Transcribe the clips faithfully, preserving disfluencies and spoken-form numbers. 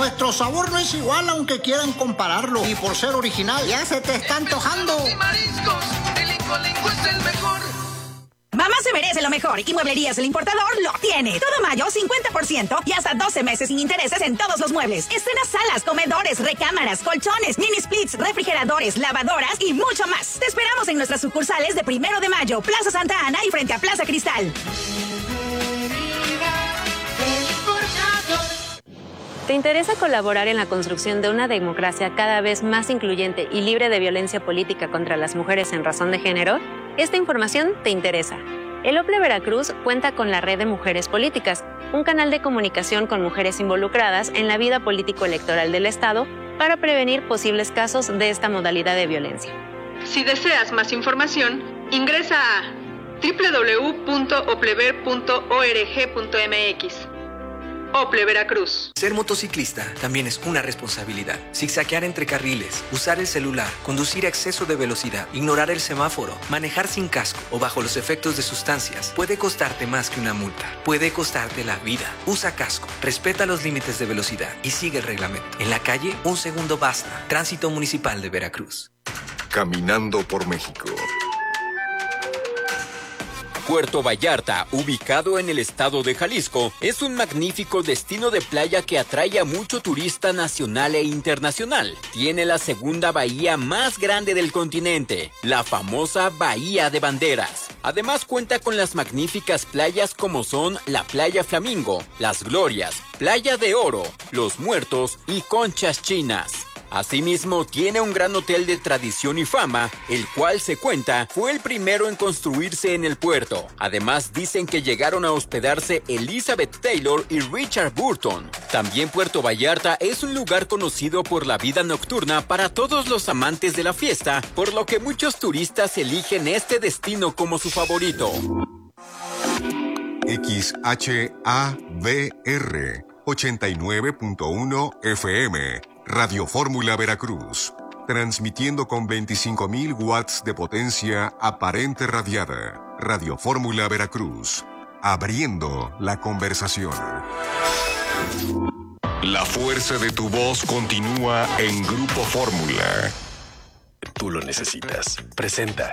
Nuestro sabor no es igual aunque quieran compararlo. Y por ser original, ya se te está antojando. Y mariscos, el Incolinco es el mejor. Mamá se merece lo mejor y Mueblerías El Importador lo tiene. Todo mayo, cincuenta por ciento y hasta doce meses sin intereses en todos los muebles. Estrena salas, comedores, recámaras, colchones, mini splits, refrigeradores, lavadoras y mucho más. Te esperamos en nuestras sucursales de Primero de Mayo, Plaza Santa Ana y frente a Plaza Cristal. ¿Te interesa colaborar en la construcción de una democracia cada vez más incluyente y libre de violencia política contra las mujeres en razón de género? Esta información te interesa. El OPLE Veracruz cuenta con la Red de Mujeres Políticas, un canal de comunicación con mujeres involucradas en la vida político-electoral del Estado para prevenir posibles casos de esta modalidad de violencia. Si deseas más información, ingresa a doble u doble u doble u punto oplever punto org punto m x. OPLE Veracruz. Ser motociclista también es una responsabilidad. Zigzaguear entre carriles, usar el celular, conducir a exceso de velocidad, ignorar el semáforo, manejar sin casco o bajo los efectos de sustancias puede costarte más que una multa. Puede costarte la vida. Usa casco, respeta los límites de velocidad y sigue el reglamento. En la calle, un segundo basta. Tránsito Municipal de Veracruz. Caminando por México. Puerto Vallarta, ubicado en el estado de Jalisco, es un magnífico destino de playa que atrae a mucho turista nacional e internacional. Tiene la segunda bahía más grande del continente, la famosa Bahía de Banderas. Además cuenta con las magníficas playas como son la Playa Flamingo, Las Glorias, Playa de Oro, Los Muertos y Conchas Chinas. Asimismo, tiene un gran hotel de tradición y fama, el cual se cuenta fue el primero en construirse en el puerto. Además, dicen que llegaron a hospedarse Elizabeth Taylor y Richard Burton. También Puerto Vallarta es un lugar conocido por la vida nocturna para todos los amantes de la fiesta, por lo que muchos turistas eligen este destino como su favorito. X H A V R ochenta y nueve punto uno F M, Radio Fórmula Veracruz, transmitiendo con veinticinco mil watts de potencia aparente radiada. Radio Fórmula Veracruz, abriendo la conversación. La fuerza de tu voz continúa en Grupo Fórmula. Tú lo necesitas. Presenta.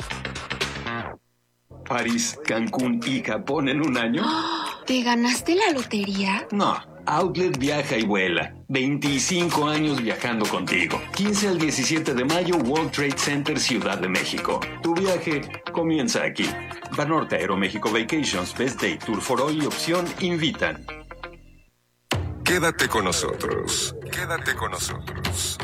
París, Cancún y Japón en un año. ¿Te ganaste la lotería? No, Outlet viaja y vuela. veinticinco años viajando contigo. quince al diecisiete de mayo, World Trade Center, Ciudad de México. Tu viaje comienza aquí. Banorte Aeroméxico Vacations, Best Day, Tour for All y Opción invitan. Quédate con nosotros. Quédate con nosotros.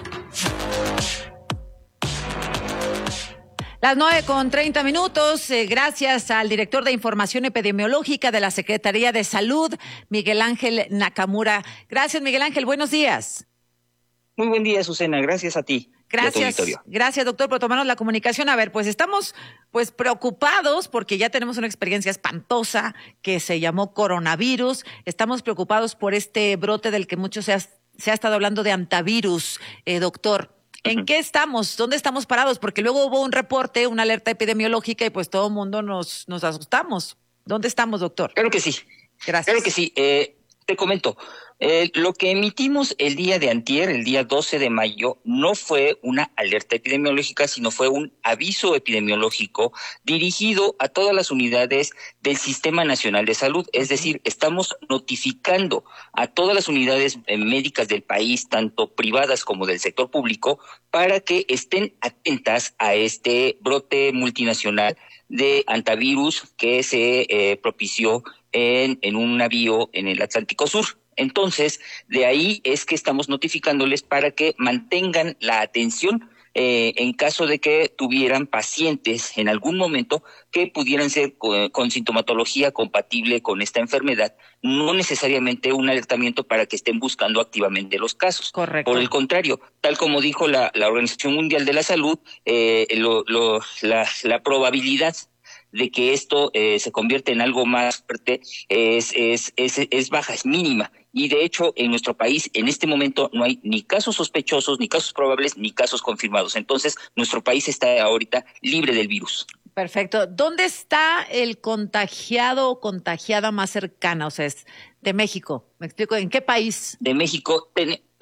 Las nueve con treinta minutos, eh, gracias al director de Información Epidemiológica de la Secretaría de Salud, Miguel Ángel Nakamura. Gracias, Miguel Ángel, buenos días. Muy buen día, Susana, gracias a ti. Gracias, gracias, doctor, por tomarnos la comunicación. A ver, pues estamos pues preocupados porque ya tenemos una experiencia espantosa que se llamó coronavirus. Estamos preocupados por este brote del que mucho se ha, se ha estado hablando de antivirus, eh, doctor. ¿En qué estamos? ¿Dónde estamos parados? Porque luego hubo un reporte, una alerta epidemiológica y pues todo el mundo nos, nos asustamos. ¿Dónde estamos, doctor? Claro que sí. Gracias. Claro que sí. Eh, te comento, eh, lo que emitimos el día de antier, el día doce de mayo, no fue una alerta epidemiológica, sino fue un aviso epidemiológico dirigido a todas las unidades del Sistema Nacional de Salud. Es decir, estamos notificando a todas las unidades médicas del país, tanto privadas como del sector público, para que estén atentas a este brote multinacional de antivirus que se eh, propició en, en un navío en el Atlántico Sur. Entonces, de ahí es que estamos notificándoles para que mantengan la atención eh, en caso de que tuvieran pacientes en algún momento que pudieran ser con, con sintomatología compatible con esta enfermedad, no necesariamente un alertamiento para que estén buscando activamente los casos. Correcto. Por el contrario, tal como dijo la, la Organización Mundial de la Salud, eh, lo, lo, la, la probabilidad de que esto eh, se convierta en algo más fuerte es, es, es, es baja, es mínima. Y de hecho, en nuestro país, en este momento, no hay ni casos sospechosos, ni casos probables, ni casos confirmados. Entonces, nuestro país está ahorita libre del virus. Perfecto. ¿Dónde está el contagiado o contagiada más cercana? O sea, es de México. ¿Me explico? ¿En qué país? De México. Ten-